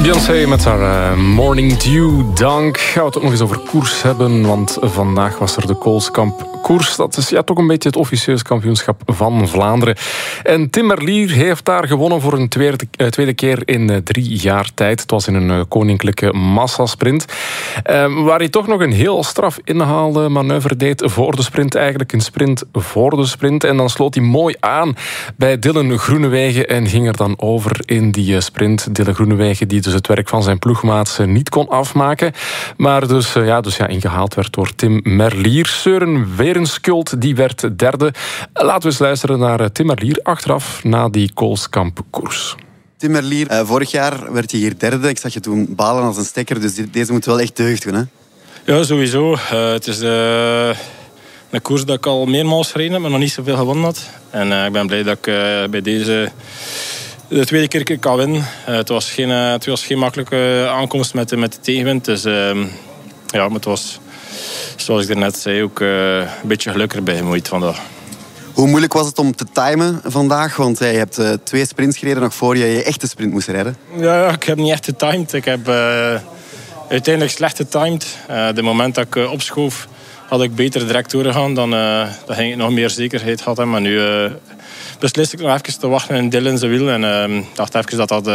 Beyoncé met haar Morning Dew, dank. Gaan we het ook nog eens over koers hebben, want vandaag was er de Koolskamp koers. Dat is toch een beetje het officieus kampioenschap van Vlaanderen. En Tim Merlier heeft daar gewonnen voor een tweede keer in 3 jaar tijd. Het was in een koninklijke massasprint. Waar hij toch nog een heel straf inhaalde manoeuvre deed voor de sprint. Eigenlijk een sprint voor de sprint. En dan sloot hij mooi aan bij Dylan Groenewegen en ging er dan over in die sprint. Dylan Groenewegen die dus het werk van zijn ploegmaats niet kon afmaken. Maar dus ingehaald werd door Tim Merlier. Søren Werenskuld, die werd derde. Laten we eens luisteren naar Tim Merlier achteraf na die Koolskamp koers. Tim Merlier, vorig jaar werd je hier derde. Ik zag je toen balen als een stekker, dus deze moet wel echt deugd doen, hè? Ja, sowieso. Het is een koers dat ik al meermaals gereden heb, maar nog niet zoveel gewonnen had. En ik ben blij dat ik bij deze de tweede keer kan winnen. Het was geen makkelijke aankomst met de tegenwind. Dus maar het was, zoals ik net zei, ook een beetje geluk erbij gemoeid vandaag. Hoe moeilijk was het om te timen vandaag? Want je hebt 2 sprints gereden nog voor je echte sprint moest rijden. Ja, ik heb niet echt getimed. Ik heb uiteindelijk slecht getimed. De moment dat ik opschoof, had ik beter direct doorgegaan. Dan ging ik nog meer zekerheid gehad. Maar nu besliste ik nog even te wachten in Dylan zijn wiel. En dacht even dat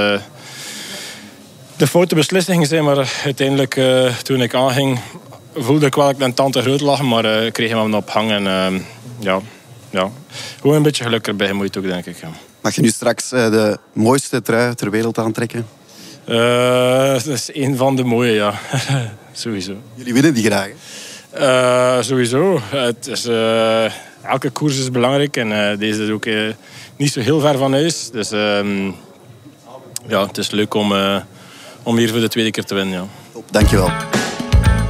de foute beslissing zijn. Maar uiteindelijk, toen ik aanging, voelde ik wel dat ik een tand te groot lag. Maar kreeg hem op hang. En gewoon een beetje geluk erbij gemoeid ook, denk ik. Ja. Mag je nu straks de mooiste trui ter wereld aantrekken? Dat is een van de mooie, ja. Sowieso. Jullie winnen die graag, hè? Sowieso. Het is, elke koers is belangrijk. En deze is ook niet zo heel ver van huis. Dus het is leuk om hier voor de tweede keer te winnen. Ja. Top, dankjewel.